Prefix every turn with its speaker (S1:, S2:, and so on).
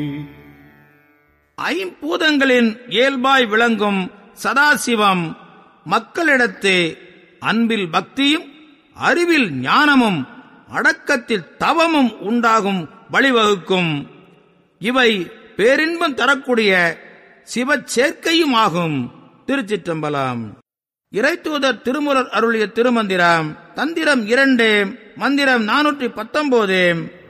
S1: ஐம்பூதங்களின் இயல்பாய் விளங்கும் சதாசிவம் மக்களிடத்து அன்பில் பக்தியும், அறிவில் ஞானமும், அடக்கத்தில் தவமும் உண்டாகும் வழிவகுக்கும். இவை பேரின்பம் தரக்கூடிய சிவச்சேர்க்கையும் ஆகும். திருச்சிற்றம்பலம். இறைத்தூதர் திருமூலர் அருளிய திருமந்திரம். தந்திரம் 2, மந்திரம் 419.